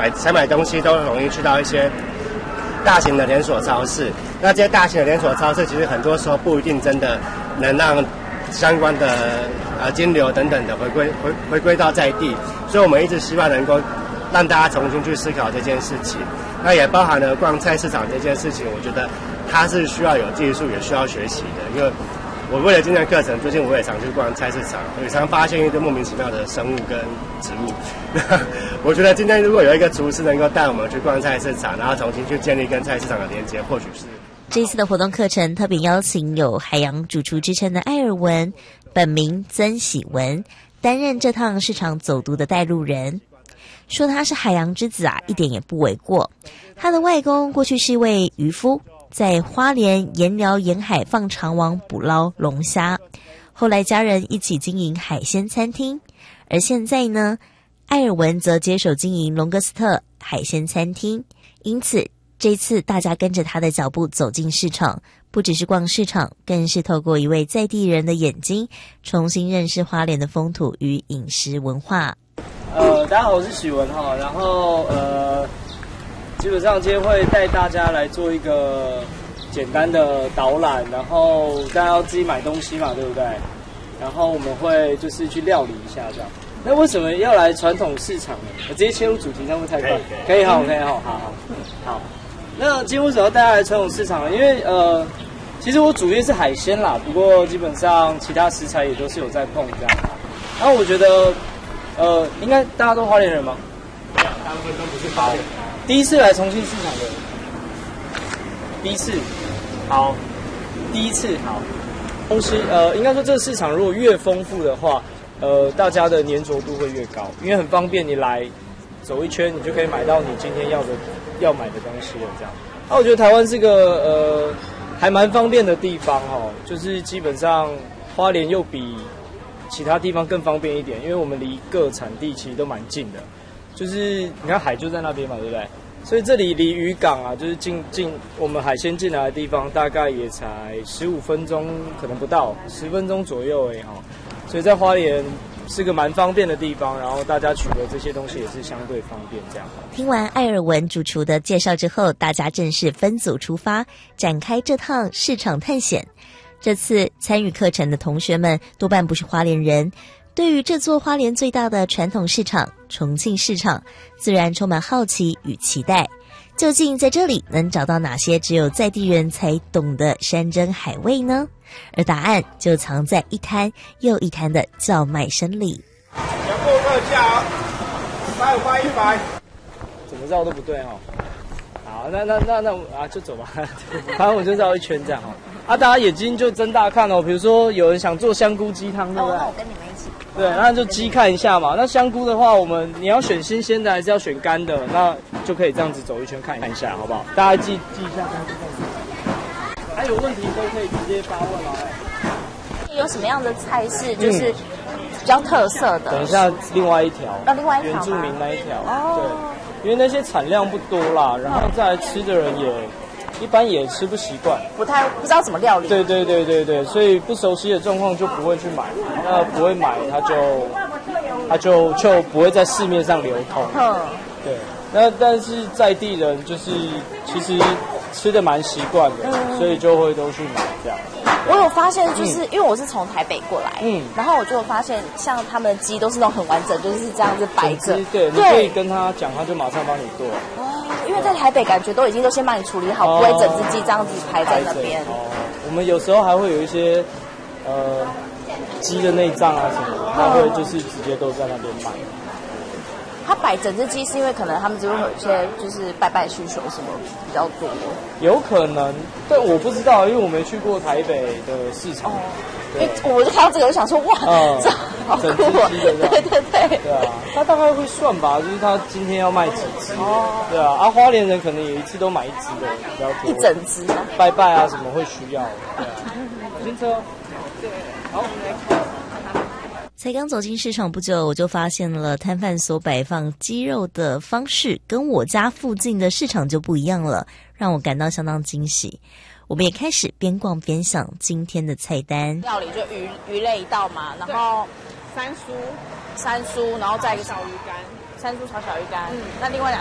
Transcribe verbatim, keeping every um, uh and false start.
买想买东西都容易去到一些大型的连锁超市。那这些大型的连锁超市其实很多时候不一定真的能让相关的呃金流等等的回归回回归到在地，所以我们一直希望能够让大家重新去思考这件事情。那也包含了逛菜市场这件事情，我觉得它是需要有技术，也需要学习的。因为我为了今天的课程，最近我也常去逛菜市场，也常发现一堆莫名其妙的生物跟植物。我觉得今天如果有一个厨师能够带我们去逛菜市场，然后重新去建立跟菜市场的连接，或许是。 这一次的活动课程特别邀请有海洋主厨之称的艾尔文，本名曾喜文，担任这趟市场走读的带路人。说他是海洋之子啊，一点也不为过。他的外公过去是一位渔夫，在花莲盐寮沿海放长网捕捞龙虾，后来家人一起经营海鲜餐厅，而现在呢，艾尔文则接手经营龙哥斯特海鲜餐厅。因此这次大家跟着他的脚步走进市场，不只是逛市场，更是透过一位在地人的眼睛，重新认识花莲的风土与饮食文化。 呃，大家好，我是许文哈，然后呃，基本上今天会带大家来做一个简单的导览，然后大家要自己买东西嘛，对不对？然后我们会就是去料理一下这样。那为什么要来传统市场呢？我直接切入主题，这样会太快？可以，好，可以，好，好好好。那今天为什么要带大家来传统市场呢？因为呃，其实我主业是海鲜啦，不过基本上其他食材也都是有在碰这样。然后我觉得。呃，应该大家都花莲人吗？ 大部分都不是花莲。 第一次来重庆市场的，第一次，好，第一次好。东西呃，应该说这个市场如果越丰富的话，呃，大家的粘着度会越高，因为很方便，你来走一圈，你就可以买到你今天要的要买的东西了。这样，那、啊、我觉得台湾是个呃还蛮方便的地方哦，就是基本上花莲又比其他地方更方便一点，因为我们离各产地其实都蛮近的，就是你看海就在那边嘛，对不对？所以这里离渔港啊，就是进进我们海鲜进来的地方，大概也才十五分钟，可能不到十分钟左右而已哈。所以在花莲是个蛮方便的地方，然后大家取得这些东西也是相对方便这样。 听完艾尔文主厨的介绍之后，大家正式分组出发，展开这趟市场探险。这次参与课程的同学们多半不是花莲人，对于这座花莲最大的传统市场重庆市场，自然充满好奇与期待。究竟在这里能找到哪些只有在地人才懂的山珍海味呢？而答案就藏在一摊又一摊的叫卖声里。 全部特价，一百五块一百， 怎么绕都不对哦。好，那那那那啊，就走吧。反正我就绕一圈这样哈。啊，大家眼睛就睁大看哦。比如说有人想做香菇鸡汤，对不对？ 哦，我跟你们一起。 对，那就鸡看一下嘛。那香菇的话，我们你要选新鲜的还是要选干的？那就可以这样子走一圈看一下，好不好？大家记记一下，还有问题都可以直接发问哦。 有什么样的菜式就是比较特色的？ 等一下，另外一条， 哦，另外一条原住民那一条， 哦， 对，因为那些产量不多啦，然后再来吃的人也一般也吃不习惯， 不太不知道怎么料理。 对对对对对，所以不熟悉的状况就不会去买，那不会买他就他就就不会在市面上流通。 嗯， 对，那但是在地人就是其实吃的蛮习惯的，嗯、所以就会都去买这样。 我有发现，就是、嗯、因为我是从台北过来， 嗯， 然后我就发现，像他们的鸡都是那种很完整，就是这样子摆着。 对，你可以跟他讲，他就马上帮你剁。 哦，因为在台北感觉都已经都先帮你处理好，哦、不会整只鸡这样子排在那边。 哦，我们有时候还会有一些呃鸡的内脏啊什么的，他会就是直接都在那边卖。 他摆整只鸡是因为可能他们就会有一些就是拜拜需求什么比较多， 有可能，但我不知道，因为我没去过台北的市场。哦， 因为我就看到这个，我想说哇，嗯、这好酷哦！对对对， 对啊，他大概会算吧，就是他今天要卖几只，哦，对啊，啊，花莲人可能有一次都买一只的比较多， 一整只啊， 拜拜啊什么会需要，对啊，新车，对，好。 才刚走进市场不久，我就发现了摊贩所摆放鸡肉的方式跟我家附近的市场就不一样了，让我感到相当惊喜。我们也开始边逛边想今天的菜单。 料理就鱼鱼类一道嘛，然后山酥， 山酥，然后再一个小鱼干， 山酥炒小鱼干。嗯，那另外两